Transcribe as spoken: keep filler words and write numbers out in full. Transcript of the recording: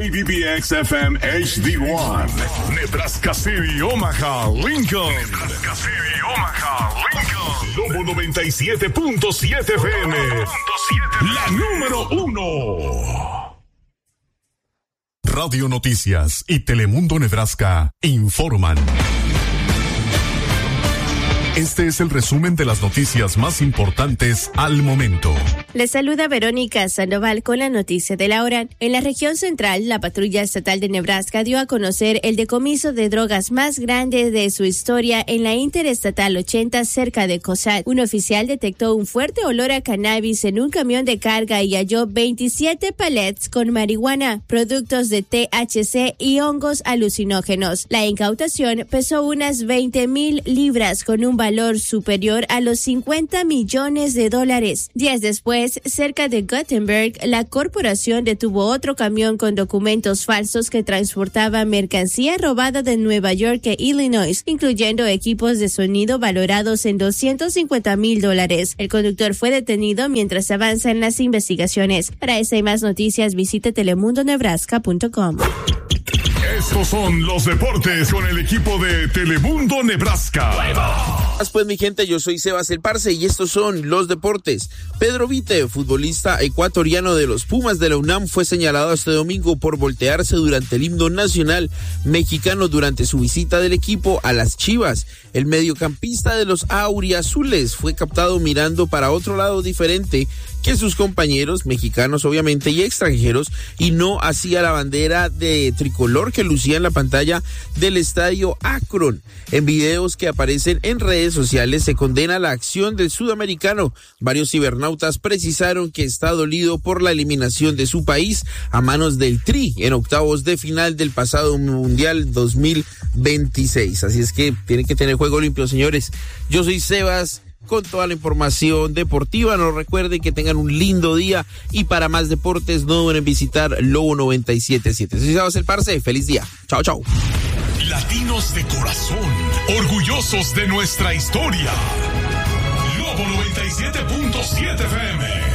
B B X F M H D uno, Nebraska City, Omaha, Lincoln. Nebraska City, Omaha, Lincoln. Lobo noventa y siete punto siete F M, la número uno. Radio Noticias y Telemundo Nebraska informan. Este es el resumen de las noticias más importantes al momento. Les saluda Verónica Sandoval con la noticia de la hora. En la región central, la patrulla estatal de Nebraska dio a conocer el decomiso de drogas más grande de su historia en la Interestatal ochenta cerca de Cosat. Un oficial detectó un fuerte olor a cannabis en un camión de carga y halló veintisiete palets con marihuana, productos de T H C y hongos alucinógenos. La incautación pesó unas veinte mil libras con un valor superior a los cincuenta millones de dólares. Días después, cerca de Gothenburg, la corporación detuvo otro camión con documentos falsos que transportaba mercancía robada de Nueva York e Illinois, incluyendo equipos de sonido valorados en doscientos cincuenta mil dólares. El conductor fue detenido mientras avanzan las investigaciones. Para esta y más noticias, visite telemundo nebraska punto com. Estos son los deportes con el equipo de Telemundo Nebraska. Pues mi gente, yo soy Sebas el Parce y estos son los deportes. Pedro Vite, futbolista ecuatoriano de los Pumas de la UNAM, fue señalado este domingo por voltearse durante el himno nacional mexicano durante su visita del equipo a las Chivas. El mediocampista de los auriazules fue captado mirando para otro lado diferente que sus compañeros mexicanos obviamente y extranjeros, y no hacía la bandera de tricolor que lucía en la pantalla del estadio Akron. En videos que aparecen en redes sociales se condena la acción del sudamericano. Varios cibernautas precisaron que está dolido por la eliminación de su país a manos del Tri en octavos de final del pasado Mundial dos mil veintiséis. Así es que tienen que tener juego limpio, señores. Yo soy Sebas con toda la información deportiva. No recuerden que tengan un lindo día y para más deportes no deben visitar Lobo noventa y siete punto siete. Soy Sebas el Parce, feliz día. Chao, chao. Latinos de corazón, orgullosos de nuestra historia. Lobo noventa y siete punto siete F M.